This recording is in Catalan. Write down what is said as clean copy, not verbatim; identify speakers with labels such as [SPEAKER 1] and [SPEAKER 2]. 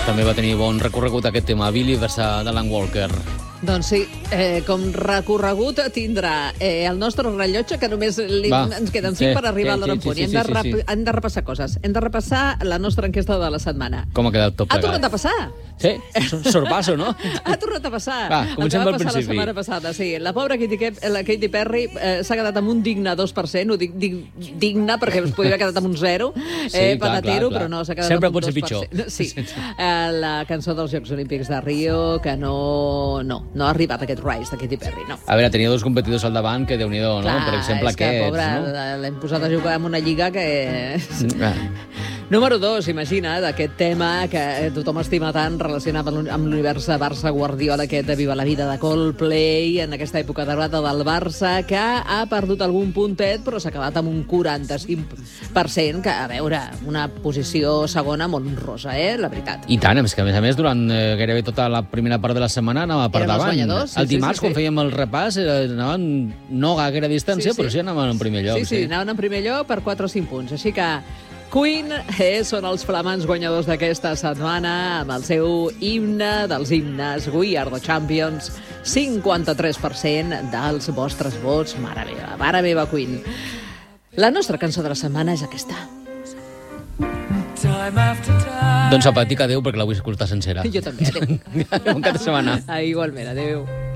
[SPEAKER 1] També va tenir bon recorregut aquest tema, Billy versus Alan Walker.
[SPEAKER 2] Doncs sí, com recorregut tindrà el nostre rellotge, que només ens queden 5 per arribar a l'hora en punt. Hem de repassar coses. Hem de repassar la nostra enquesta de la setmana.
[SPEAKER 1] Com ha quedat tot plegat?
[SPEAKER 2] Ha tornat a passar?
[SPEAKER 1] Sí, sorpasso, no?
[SPEAKER 2] Ha tornat a passar.
[SPEAKER 1] Va, comencem pel principi.
[SPEAKER 2] La setmana passada, sí. La pobra Katy Perry s'ha quedat amb un digne 2%, ho dic digne perquè es podria haver quedat amb un 0, patatero, però no, s'ha quedat
[SPEAKER 1] sempre
[SPEAKER 2] amb un 2%.
[SPEAKER 1] Sempre pot ser pitjor.
[SPEAKER 2] Sí. La cançó dels Jocs Olímpics de Rio, que no ha arribat aquest Rise de Katy Perry, no.
[SPEAKER 1] A veure, tenia dos competidors al davant que Déu-n'hi-do, no? Per exemple,
[SPEAKER 2] és que, pobra, l'hem posat a jugar en una lliga que... Número 2, imagina't, aquest tema que tothom estima tant relacionat amb l'univers de Barça Guardiola, aquest de Viva la Vida de Coldplay, en aquesta època dorada del Barça, que ha perdut algun puntet, però s'ha acabat amb un 45%, que, a veure, una posició segona molt honrosa, la veritat.
[SPEAKER 1] I tant, és que a més, durant gairebé tota la primera part de la setmana anava per davant. El dimarts, quan fèiem el repàs, anaven no a gaire distància, però sí anaven en primer lloc.
[SPEAKER 2] Sí, anaven en primer lloc per 4 o 5 punts. Així que Queen són els flamants guanyadors d'aquesta setmana amb el seu himne dels himnes, We Are the Champions, 53% dels vostres vots. Mare meva, Queen. La nostra cançó de la setmana és aquesta.
[SPEAKER 1] Doncs apa, dic adéu perquè la vull escoltar sencera.
[SPEAKER 2] Jo també, adéu.
[SPEAKER 1] Bon cap de setmana.
[SPEAKER 2] Igualment, adéu.